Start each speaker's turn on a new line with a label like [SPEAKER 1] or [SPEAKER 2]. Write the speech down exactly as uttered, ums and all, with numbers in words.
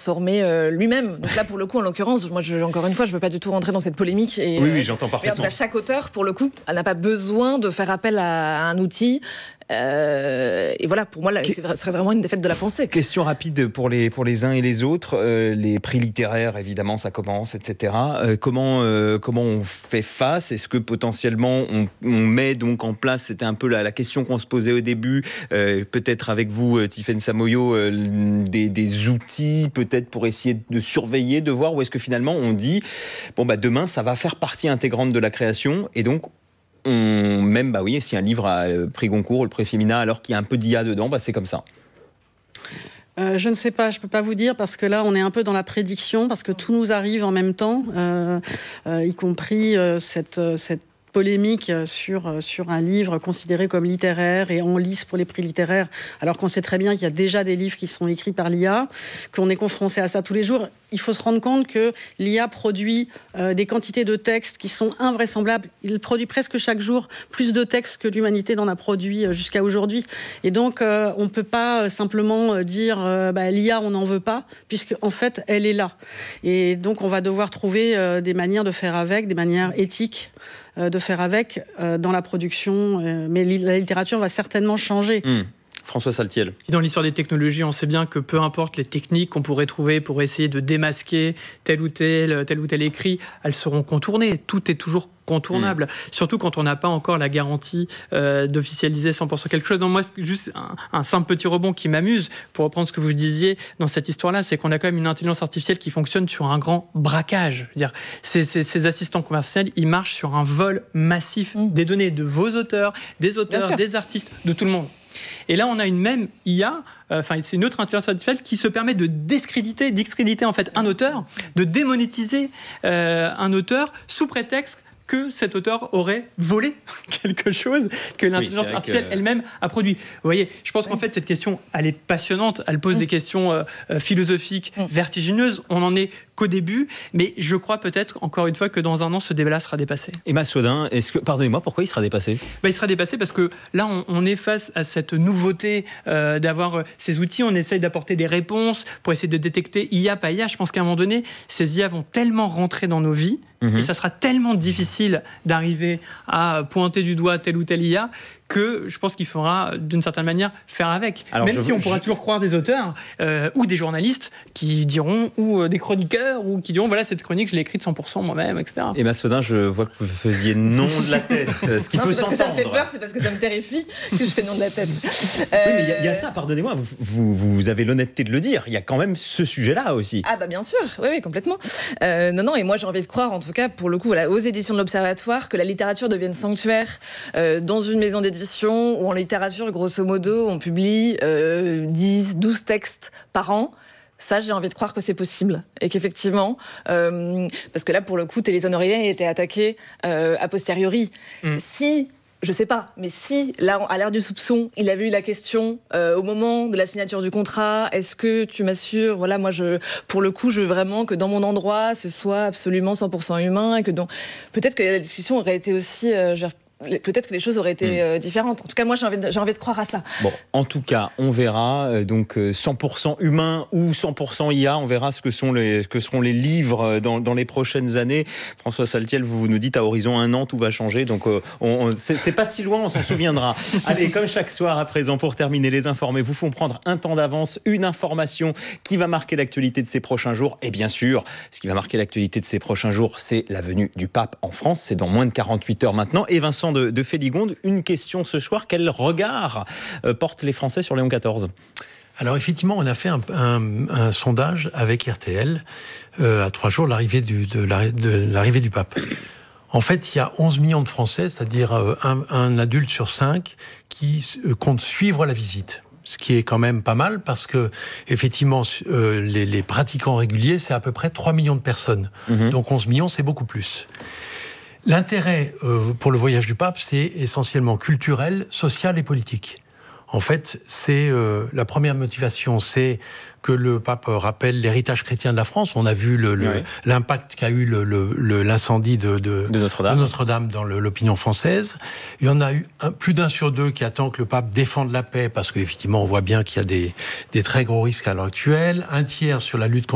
[SPEAKER 1] transformer euh, lui-même. Donc là, pour le coup, en l'occurrence, moi, je, encore une fois, je veux pas du tout rentrer dans cette polémique. Et,
[SPEAKER 2] oui, oui, j'entends parfaitement.
[SPEAKER 1] Et en tout cas, chaque auteur, pour le coup, n'a pas besoin de faire appel à, à un outil. Euh, et voilà, pour moi, là, ce serait vraiment une défaite de la pensée.
[SPEAKER 2] Question rapide pour les, pour les uns et les autres. Euh, les prix littéraires, évidemment, ça commence, et cetera. Euh, comment, euh, comment on fait face ? Est-ce que potentiellement on, on met donc en place, c'était un peu la, la question qu'on se posait au début, euh, peut-être avec vous, Tiffaine Samoyo, euh, des, des outils peut-être pour essayer de surveiller, de voir, ou est-ce que finalement on dit, bon bah demain ça va faire partie intégrante de la création et donc on, même, bah oui, si un livre a le prix Goncourt, le prix Femina, alors qu'il y a un peu d'I A dedans, bah c'est comme ça.
[SPEAKER 3] Euh, je ne sais pas, je ne peux pas vous dire, parce que là, on est un peu dans la prédiction, parce que tout nous arrive en même temps, euh, euh, y compris euh, cette, cette polémique sur, sur un livre considéré comme littéraire et en lice pour les prix littéraires, alors qu'on sait très bien qu'il y a déjà des livres qui sont écrits par l'I A, qu'on est confronté à ça tous les jours. Il faut se rendre compte que l'I A produit euh, des quantités de textes qui sont invraisemblables. Il produit presque chaque jour plus de textes que l'humanité n'en a produit jusqu'à aujourd'hui. Et donc, euh, on ne peut pas simplement dire euh, bah, l'I A, on n'en veut pas, puisque en fait, elle est là. Et donc, on va devoir trouver euh, des manières de faire avec, des manières éthiques euh, de faire avec euh, dans la production. Euh, mais la littérature va certainement changer.
[SPEAKER 2] Mmh. François Saltiel.
[SPEAKER 4] Dans l'histoire des technologies, on sait bien que peu importe les techniques qu'on pourrait trouver pour essayer de démasquer tel ou tel, tel ou tel écrit, elles seront contournées. Tout est toujours contournable. Mmh. Surtout quand on n'a pas encore la garantie euh, d'officialiser cent pour cent quelque chose. Donc moi, juste un, un simple petit rebond qui m'amuse, pour reprendre ce que vous disiez dans cette histoire-là, c'est qu'on a quand même une intelligence artificielle qui fonctionne sur un grand braquage. Je veux dire, ces, ces, ces assistants conversationnels, ils marchent sur un vol massif mmh. des données de vos auteurs, des auteurs, des artistes, de tout le monde. Et là, on a une même I A, enfin, euh, c'est une autre intelligence artificielle qui se permet de discréditer, discréditer en fait un auteur, de démonétiser euh, un auteur sous prétexte que cet auteur aurait volé quelque chose que l'intelligence oui, artificielle que... elle-même a produit. Vous voyez, je pense qu'en fait, cette question, elle est passionnante, elle pose mmh. des questions euh, philosophiques mmh. vertigineuses. On n'en est qu'au début, mais je crois peut-être, encore une fois, que dans un an, ce débat-là sera dépassé.
[SPEAKER 2] Emma Sodin, est-ce que, pardonnez-moi, pourquoi il sera dépassé ?
[SPEAKER 4] Ben, il sera dépassé parce que là, on, on est face à cette nouveauté euh, d'avoir ces outils, on essaye d'apporter des réponses pour essayer de détecter I A, pas I A. Je pense qu'à un moment donné, ces I A vont tellement rentrer dans nos vies, mmh. et ça sera tellement difficile d'arriver à pointer du doigt tel ou tel I A que je pense qu'il faudra d'une certaine manière faire avec. Alors, même si on pourra je... toujours croire des auteurs euh, ou des journalistes qui diront, ou euh, des chroniqueurs, ou qui diront voilà, cette chronique je l'ai écrite cent pour cent moi-même, et cetera.
[SPEAKER 2] Emma Sodin, je vois que vous faisiez non de la tête, ce qui
[SPEAKER 1] non,
[SPEAKER 2] peut
[SPEAKER 1] c'est parce
[SPEAKER 2] s'entendre.
[SPEAKER 1] Que ça me fait peur, c'est parce que ça me terrifie que je fais non de la tête.
[SPEAKER 2] Euh... Oui, mais il y, y a ça, pardonnez-moi, vous, vous, vous avez l'honnêteté de le dire, il y a quand même ce sujet-là aussi.
[SPEAKER 1] Ah bah bien sûr, oui, oui complètement. Euh, non, non, et moi j'ai envie de croire, en tout cas pour le coup, voilà, aux éditions de l'Observatoire, que la littérature devienne sanctuaire euh, dans une maison d'édition où en littérature, grosso modo, on publie euh, dix, douze textes par an. Ça, j'ai envie de croire que c'est possible. Et qu'effectivement, euh, parce que là, pour le coup, Téléphone Oreiller a été attaqué euh, a posteriori. Mm. Si, je sais pas, mais si, là, à l'ère du soupçon, il avait eu la question euh, au moment de la signature du contrat, est-ce que tu m'assures, voilà, moi, je, pour le coup, je veux vraiment que dans mon endroit, ce soit absolument cent pour cent humain, et que donc, peut-être que la discussion aurait été aussi, euh, je veux dire, peut-être que les choses auraient été euh, différentes. En tout cas, moi, j'ai envie, de, j'ai envie de croire à ça.
[SPEAKER 2] Bon, en tout cas, on verra. Euh, donc, euh, cent pour cent humain ou cent pour cent I A, on verra ce que, sont les, ce que seront les livres dans, dans les prochaines années. François Saltiel, vous nous dites à horizon un an, tout va changer. Donc, euh, on, on, c'est, c'est pas si loin, on s'en souviendra. Allez, comme chaque soir à présent, pour terminer, les informés vous font prendre un temps d'avance, une information qui va marquer l'actualité de ces prochains jours. Et bien sûr, ce qui va marquer l'actualité de ces prochains jours, c'est la venue du pape en France. C'est dans moins de quarante-huit heures maintenant. Et Vincent de, de Féligonde, une question ce soir, quel regard euh, portent les Français sur Léon quatorze ?
[SPEAKER 5] Alors effectivement, on a fait un, un, un sondage avec R T L euh, à trois jours de l'arrivée du, de, la, de l'arrivée du pape. En fait, il y a onze millions de Français, c'est-à-dire euh, un, un adulte sur cinq, qui euh, comptent suivre la visite. Ce qui est quand même pas mal parce que, effectivement, euh, les, les pratiquants réguliers, c'est à peu près trois millions de personnes. Mmh. Donc onze millions, c'est beaucoup plus. L'intérêt euh, pour le voyage du pape, c'est essentiellement culturel, social et politique. En fait, c'est euh, la première motivation, c'est que le pape rappelle l'héritage chrétien de la France. On a vu le, le, oui. l'impact qu'a eu le, le, le, l'incendie de, de,
[SPEAKER 2] de, Notre-Dame.
[SPEAKER 5] de Notre-Dame dans le, l'opinion française. Il y en a eu un, plus d'un sur deux qui attend que le pape défende la paix, parce qu'effectivement, on voit bien qu'il y a des, des très gros risques à l'heure actuelle. Un tiers sur la lutte contre